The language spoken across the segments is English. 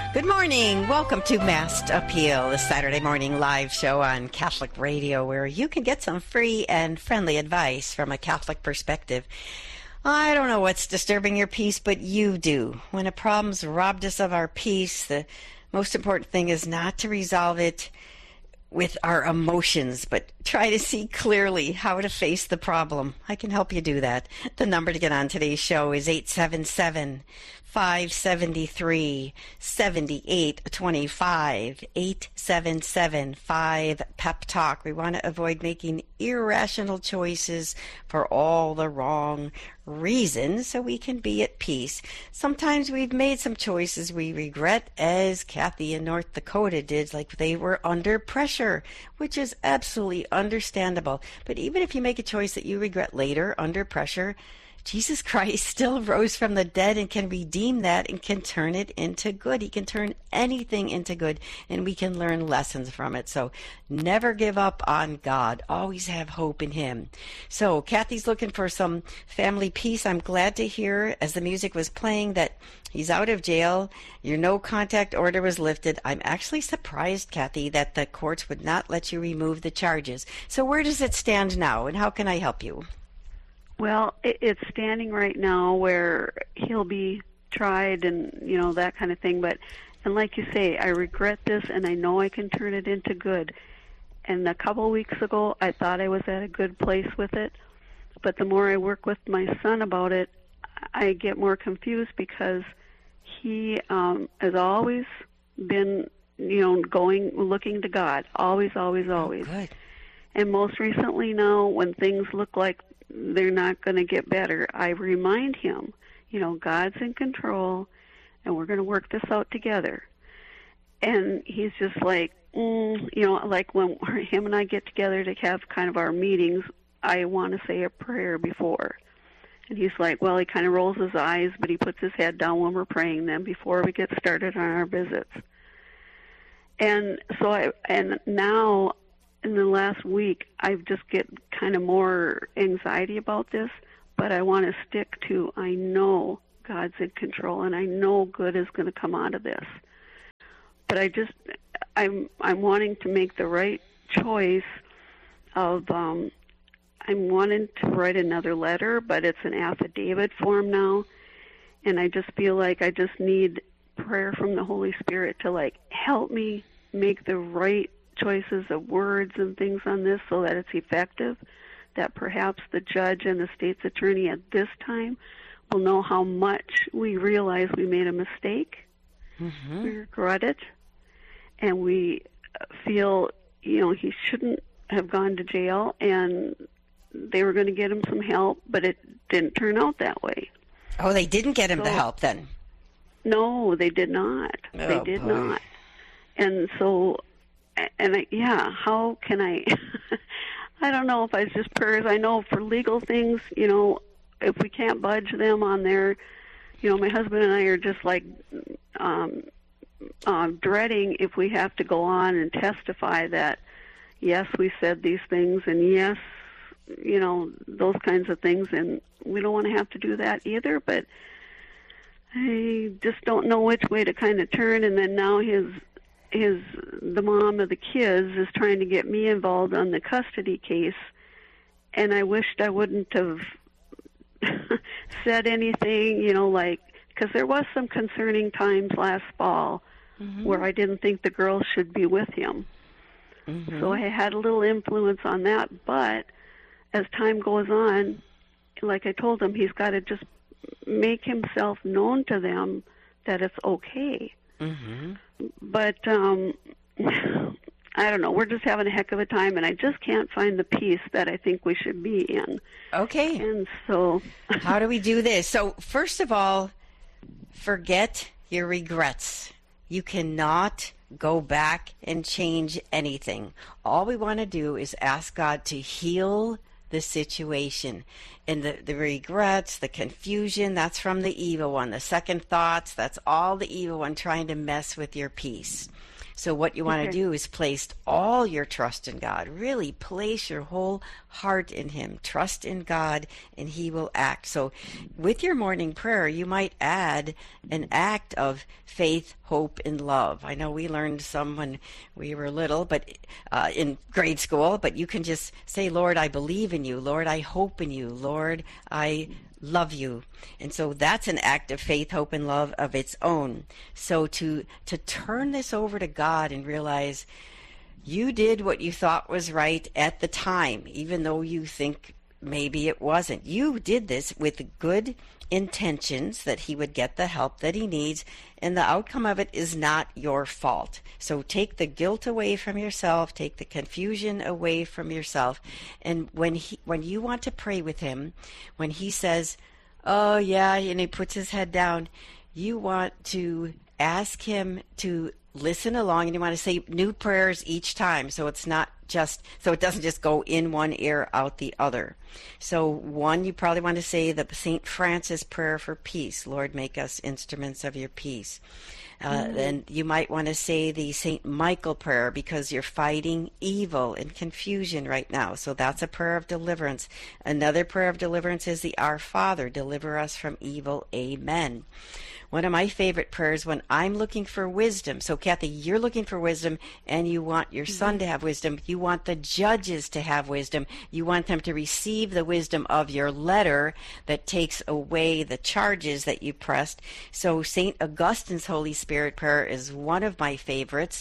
Good morning. Welcome to Mass Appeal, the Saturday morning live show on Catholic Radio, where you can get some free and friendly advice from a Catholic perspective. I don't know what's disturbing your peace, but you do. When a problem's robbed us of our peace, the most important thing is not to resolve it with our emotions, but try to see clearly how to face the problem. I can help you do that. The number to get on today's show is 877-573-7825, 877-5-PEP-TALK. We want to avoid making irrational choices for all the wrong reasons so we can be at peace. Sometimes we've made some choices we regret, as Kathy in North Dakota did, like they were under pressure, which is absolutely understandable. But even if you make a choice that you regret later under pressure, Jesus Christ still rose from the dead and can redeem that and can turn it into good. He can turn anything into good, and we can learn lessons from it. So never give up on God. Always have hope in Him. So Kathy's looking for some family peace. I'm glad to hear, as the music was playing, that he's out of jail. Your no contact order was lifted. I'm actually surprised, Kathy, that the courts would not let you remove the charges. So where does it stand now, and how can I help you? Well, it's standing right now where he'll be tried and, that kind of thing. And like you say, I regret this, and I know I can turn it into good. And a couple of weeks ago, I thought I was at a good place with it. But the more I work with my son about it, I get more confused because he has always been, looking to God. Always, always, always. Oh, good. And most recently now, when things look like they're not going to get better, I remind him, God's in control, and we're going to work this out together. And he's just like, like when him and I get together to have kind of our meetings, I want to say a prayer before. And he's like, well, he kind of rolls his eyes, but he puts his head down when we're praying then before we get started on our visits. And so now, in the last week, I've just get kind of more anxiety about this, but I want to stick to, I know God's in control, and I know good is going to come out of this. But I'm wanting to make the right choice of, I'm wanting to write another letter, but it's an affidavit form now, and I just feel like I just need prayer from the Holy Spirit to, help me make the right choices of words and things on this so that it's effective, that perhaps the judge and the state's attorney at this time will know how much we realize we made a mistake, we regret it, and we feel, he shouldn't have gone to jail, and they were going to get him some help, but it didn't turn out that way. Oh, they didn't get him the help then? No, they did not. They did not. And so, how can I, I don't know if it's just prayers. I know for legal things, if we can't budge them on there, my husband and I are just dreading if we have to go on and testify that, yes, we said these things, and yes, those kinds of things, and we don't want to have to do that either, but I just don't know which way to kind of turn. And then now the mom of the kids is trying to get me involved on the custody case, and I wished I wouldn't have said anything, because there was some concerning times last fall where I didn't think the girl should be with him. So I had a little influence on that, but as time goes on, like I told him, he's got to just make himself known to them that it's okay. But I don't know. We're just having a heck of a time, and I just can't find the peace that I think we should be in. Okay. And so, how do we do this? So, first of all, forget your regrets. You cannot go back and change anything. All we want to do is ask God to heal the situation. And the regrets, the confusion, that's from the evil one. The second thoughts, that's all the evil one trying to mess with your peace. So what you want to Okay. do is place all your trust in God. Really place your whole heart in Him. Trust in God, and He will act. So with your morning prayer, you might add an act of faith, hope, and love. I know we learned some when we were little, but in grade school, but you can just say, Lord, I believe in you. Lord, I hope in you. Lord, I love you. And so that's an act of faith, hope, and love of its own. So to turn this over to God and realize you did what you thought was right at the time, even though you think maybe it wasn't. You did this with good intentions that he would get the help that he needs, and the outcome of it is not your fault. So take the guilt away from yourself, take the confusion away from yourself, and when you want to pray with him, when he says, "Oh yeah," and he puts his head down, you want to ask him to listen along, and you want to say new prayers each time, so it doesn't just go in one ear out the other. So one, you probably want to say the St. Francis prayer for peace. Lord, make us instruments of your peace. Then you might want to say the St. Michael prayer because you're fighting evil and confusion right now. So that's a prayer of deliverance. Another prayer of deliverance is the Our Father, deliver us from evil. Amen. One of my favorite prayers when I'm looking for wisdom. So, Kathy, you're looking for wisdom and you want your son to have wisdom. You want the judges to have wisdom. You want them to receive the wisdom of your letter that takes away the charges that you pressed. So, St. Augustine's Holy Spirit prayer is one of my favorites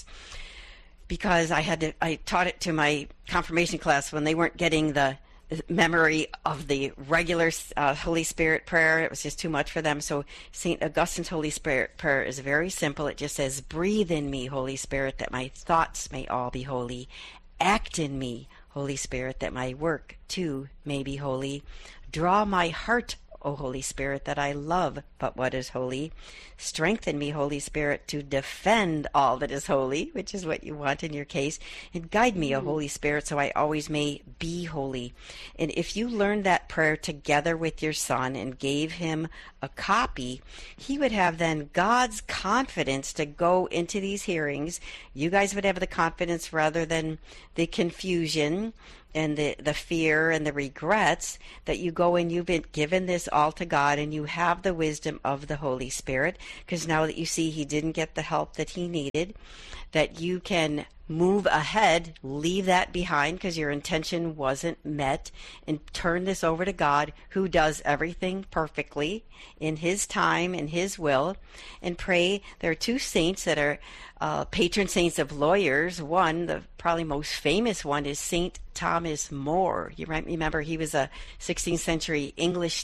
because I taught it to my confirmation class when they weren't getting the memory of the regular Holy Spirit prayer. It was just too much for them. So St. Augustine's Holy Spirit prayer is very simple. It just says, breathe in me, Holy Spirit, that my thoughts may all be holy. Act in me, Holy Spirit, that my work too may be holy. Draw my heart, O Holy Spirit, that I love but what is holy. Strengthen me, Holy Spirit, to defend all that is holy, which is what you want in your case. And guide me, O Holy Spirit, so I always may be holy. And if you learned that prayer together with your son and gave him a copy, he would have then God's confidence to go into these hearings. You guys would have the confidence rather than the confusion and the fear and the regrets that you go and you've been given this all to God and you have the wisdom of the Holy Spirit, because now that you see he didn't get the help that he needed, that you can move ahead, leave that behind because your intention wasn't met, and turn this over to God who does everything perfectly in his time and his will, and pray. There are two saints that are patron saints of lawyers. One, the probably most famous one, is St. Thomas More. You might remember he was a 16th century English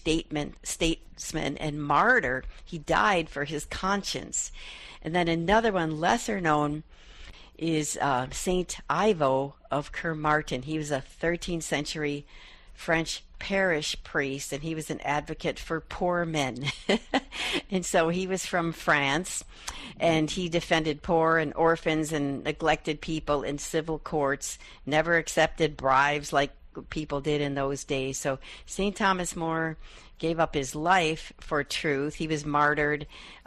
statesman and martyr. He died for his conscience. And then another one, lesser known, is Saint Ivo of Kermartin. He was a 13th century French parish priest, and he was an advocate for poor men. And so he was from France, and he defended poor and orphans and neglected people in civil courts, never accepted bribes like people did in those days. So St. Thomas More gave up his life for truth. He was martyred.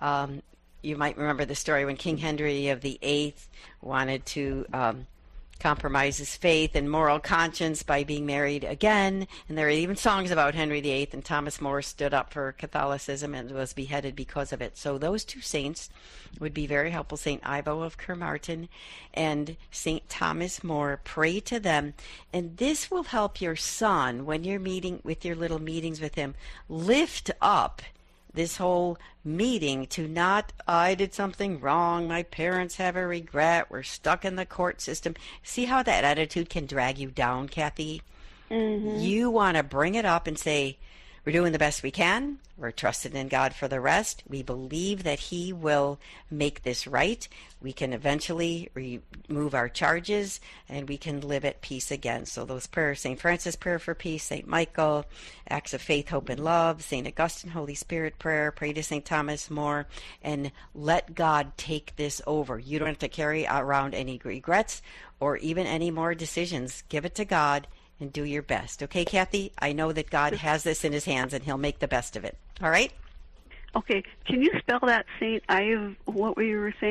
You might remember the story when King Henry of the VIII wanted to compromise his faith and moral conscience by being married again. And there are even songs about Henry VIII, and Thomas More stood up for Catholicism and was beheaded because of it. So those two saints would be very helpful, St. Ivo of Kermartin and St. Thomas More. Pray to them, and this will help your son when you're meeting with your little meetings with him. Lift up this whole meeting to not, I did something wrong, my parents have a regret, we're stuck in the court system. See how that attitude can drag you down, Kathy? Mm-hmm. You want to bring it up and say, we're doing the best we can. We're trusting in God for the rest. We believe that he will make this right. We can eventually remove our charges, and we can live at peace again. So those prayers, St. Francis prayer for peace, St. Michael, acts of faith, hope, and love, St. Augustine, Holy Spirit prayer, pray to St. Thomas More, and let God take this over. You don't have to carry around any regrets or even any more decisions. Give it to God and do your best. Okay, Kathy? I know that God has this in his hands, and he'll make the best of it. All right? Okay. Can you spell that Saint Ive, what were you saying?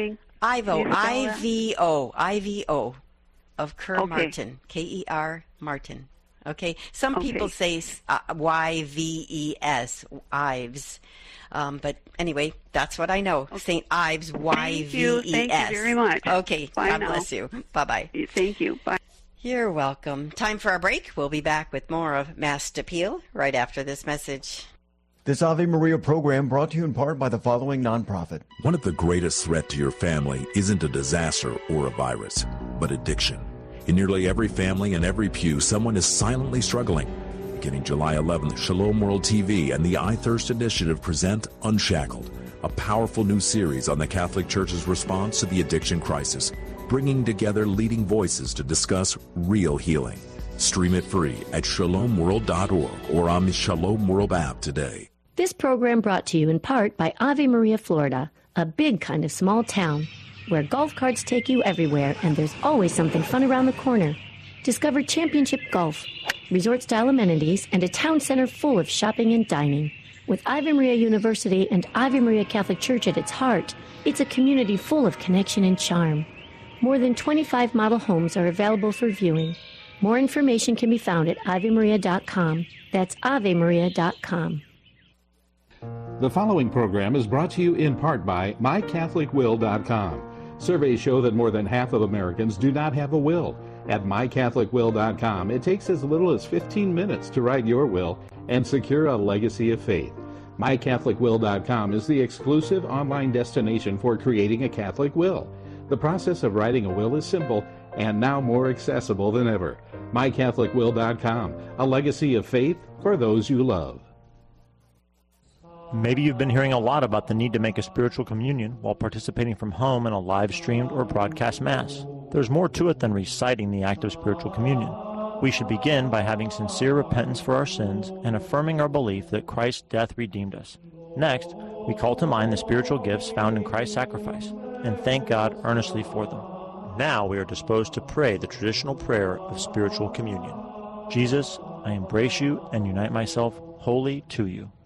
Ivo, I-V-O, I-V-O, of Kerr Okay. Martin, K-E-R Martin. Okay, some Okay. people say Y-V-E-S, Ives. But anyway, that's what I know. St. Ives, Y-V-E-S. Thank you very much. Okay, Bye God now. bless you. Bye-bye. Thank you. Bye. You're welcome. Time for our break. We'll be back with more of Mass Appeal right after this message. This Ave Maria program brought to you in part by the following nonprofit. One of the greatest threats to your family isn't a disaster or a virus, but addiction. In nearly every family and every pew, someone is silently struggling. Beginning July 11th, Shalom World TV and the I Thirst Initiative present Unshackled, a powerful new series on the Catholic Church's response to the addiction crisis, bringing together leading voices to discuss real healing. Stream it free at shalomworld.org or on the Shalom World app today. This program brought to you in part by Ave Maria, Florida, a big kind of small town where golf carts take you everywhere and there's always something fun around the corner. Discover championship golf, resort-style amenities, and a town center full of shopping and dining. With Ave Maria University and Ave Maria Catholic Church at its heart, it's a community full of connection and charm. More than 25 model homes are available for viewing. More information can be found at avemaria.com. That's avemaria.com. The following program is brought to you in part by MyCatholicWill.com. Surveys show that more than half of Americans do not have a will. At MyCatholicWill.com, it takes as little as 15 minutes to write your will and secure a legacy of faith. MyCatholicWill.com is the exclusive online destination for creating a Catholic will. The process of writing a will is simple and now more accessible than ever. MyCatholicWill.com, a legacy of faith for those you love. Maybe you've been hearing a lot about the need to make a spiritual communion while participating from home in a live-streamed or broadcast Mass. There's more to it than reciting the act of spiritual communion. We should begin by having sincere repentance for our sins and affirming our belief that Christ's death redeemed us. Next, we call to mind the spiritual gifts found in Christ's sacrifice and thank God earnestly for them. Now we are disposed to pray the traditional prayer of spiritual communion. Jesus, I embrace you and unite myself wholly to you.